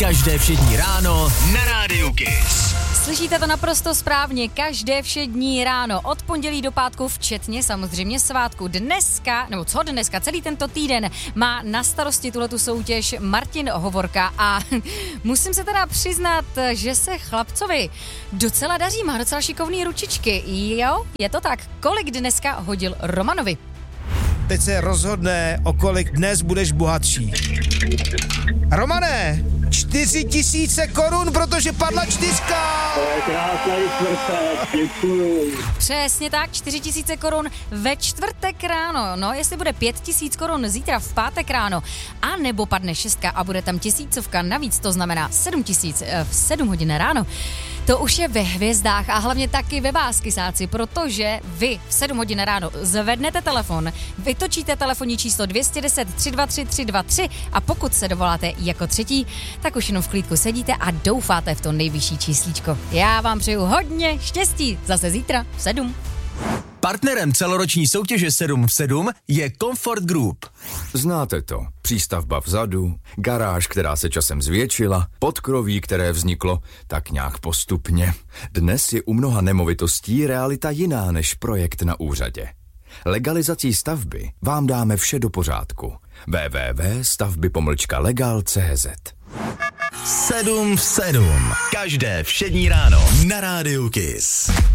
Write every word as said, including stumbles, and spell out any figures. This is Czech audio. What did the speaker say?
Každé všední ráno na Rádiu Kiss. Slyšíte to naprosto správně, každé všední ráno, od pondělí do pátku, včetně samozřejmě svátku. Dneska, nebo co dneska, celý tento týden má na starosti tuhletu soutěž Martin Hovorka a musím se teda přiznat, že se chlapcovi docela daří, má docela šikovný ručičky. Jo, je to tak. Kolik dneska hodil Romanovi? Teď se rozhodne, o kolik dnes budeš bohatší. Romane, čtyři tisíce korun, protože padla čtyřka. To je krásný čtvrtek, děkuju. Přesně tak, čtyři tisíce korun ve čtvrtek ráno. No, jestli bude pět tisíc korun zítra v pátek ráno, a nebo padne šestka a bude tam tisícovka navíc, to znamená sedm tisíc v sedm hodin ráno. To už je ve hvězdách a hlavně taky ve vás, kysáci, protože vy v sedm hodin ráno zvednete telefon, vytočíte telefonní číslo dvě jedna deset, tři dva tři, tři dva tři a pokud se dovoláte jako třetí, tak už jenom v klídku sedíte a doufáte v to nejvyšší číslíčko. Já vám přeju hodně štěstí, zase zítra v sedm. Partnerem celoroční soutěže sedm v sedm je Comfort Group. Znáte to. Přístavba vzadu, garáž, která se časem zvětšila, podkroví, které vzniklo tak nějak postupně. Dnes je u mnoha nemovitostí realita jiná než projekt na úřadě. Legalizací stavby vám dáme vše do pořádku. w w w tečka stavby pomlčka legal tečka cé zet. sedm v sedm. Každé všední ráno na Rádiu Kiss.